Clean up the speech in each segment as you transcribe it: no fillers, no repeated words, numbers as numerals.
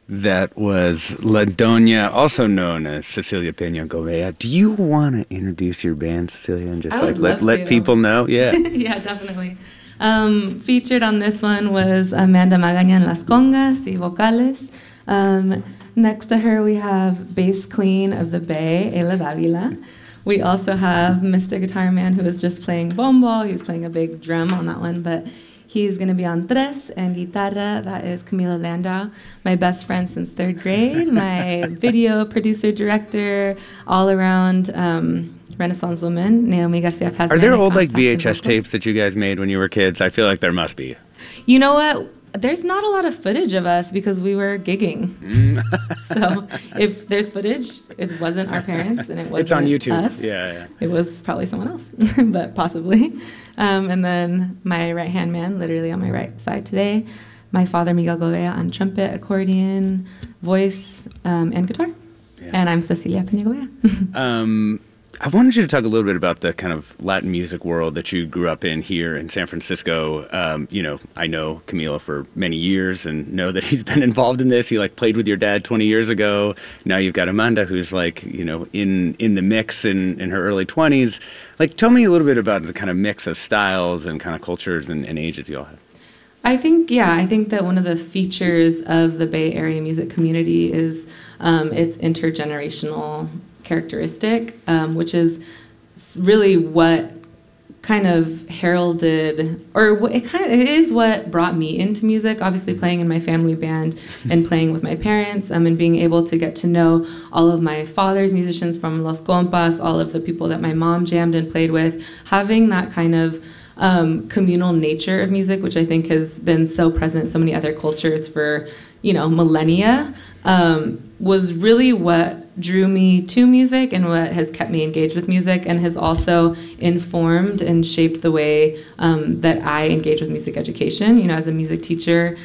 That was La Doña, also known as Cecilia Peña Gouveia. Do you want to introduce your band, Cecilia, and just I like would love let to. people know? Yeah. Yeah, definitely. Featured on this one was Amanda Magaña en las congas y vocales. Next to her, we have bass queen of the Bay, Ela Davila. We also have Mr. Guitar Man, who was just playing bombo. He was playing a big drum on that one, but he's going to be on tres and guitarra. That is Camila Landau, my best friend since third grade, my video producer, director, all around Renaissance woman, Naomi Garcia Paz. Are there old like VHS tapes that you guys made when you were kids? I feel like there must be. You know what? There's not a lot of footage of us because we were gigging. So if there's footage, it wasn't our parents and it wasn't It's on YouTube. us. Yeah. It was probably someone else, but possibly. And then my right-hand man, literally on my right side today, my father, Miguel Gouveia, on trumpet, accordion, voice, and guitar. Yeah. And I'm Cecilia Peña Gouveia. I wanted you to talk a little bit about the kind of Latin music world that you grew up in here in San Francisco. I know Camilo for many years and know that he's been involved in this. He like played with your dad 20 years ago. Now you've got Amanda, who's like, in the mix in her early 20s. Like, tell me a little bit about the kind of mix of styles and kind of cultures and ages you all have. I think that one of the features of the Bay Area music community is its intergenerational characteristic, which is really what kind of heralded, or it is what brought me into music. Obviously, playing in my family band and playing with my parents, and being able to get to know all of my father's musicians from Los Compas, all of the people that my mom jammed and played with, having that kind of communal nature of music, which I think has been so present in so many other cultures for millennia, was really what drew me to music and what has kept me engaged with music and has also informed and shaped the way that I engage with music education, as a music teacher.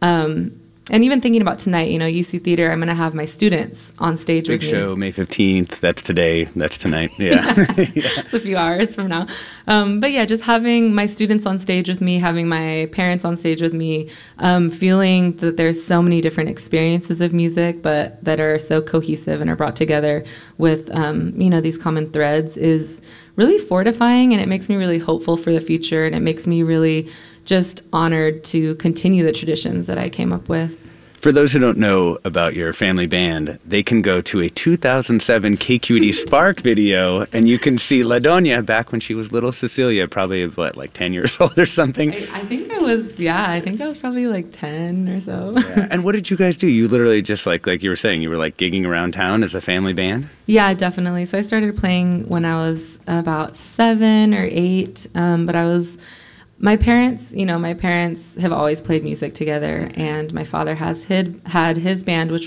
And even thinking about tonight, UC Theater, I'm going to have my students on stage with me. Big show, May 15th. That's today. That's tonight. Yeah. It's a few hours from now. But yeah, just having my students on stage with me, having my parents on stage with me, feeling that there's so many different experiences of music, but that are so cohesive and are brought together with, these common threads is really fortifying, and it makes me really hopeful for the future, and it makes me really just honored to continue the traditions that I came up with. For those who don't know about your family band, they can go to a 2007 KQED Spark video, and you can see La Doña back when she was little Cecilia, probably, 10 years old or something? I think I was probably like 10 or so. Yeah. And what did you guys do? You literally just, like you were saying, you were like gigging around town as a family band? Yeah, definitely. So I started playing when I was about 7 or 8, but my parents have always played music together, and my father had his band, which